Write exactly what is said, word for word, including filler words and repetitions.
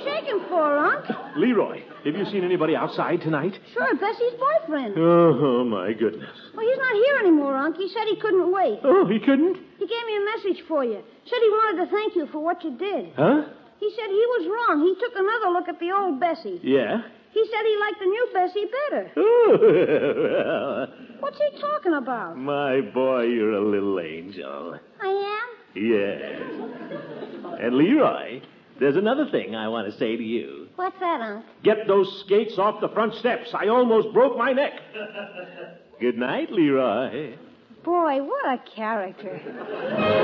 you shaking for, Unc? Leroy, have you seen anybody outside tonight? Sure, Bessie's boyfriend. Oh, oh, my goodness. Well, he's not here anymore, Unc. He said he couldn't wait. Oh, he couldn't? He gave me a message for you. Said he wanted to thank you for what you did. Huh? He said he was wrong. He took another look at the old Bessie. Yeah? He said he liked the new Bessie better. Oh, What's he talking about? my boy, you're a little angel. I am? Yes. And Leroy, there's another thing I want to say to you. What's that, Unc? Get those skates off the front steps. I almost broke my neck. Good night, Leroy. Boy, what a character.